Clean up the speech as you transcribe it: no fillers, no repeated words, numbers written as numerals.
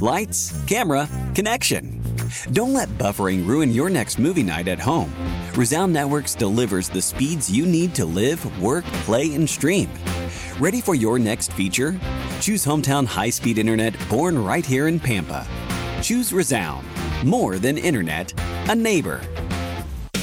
lights, camera, connection. Don't let buffering ruin your next movie night at home. Resound Networks delivers the speeds you need to live, work, play, and stream. Ready for your next feature? Choose hometown high-speed internet born right here in Pampa. Choose Resound. More than internet, a neighbor.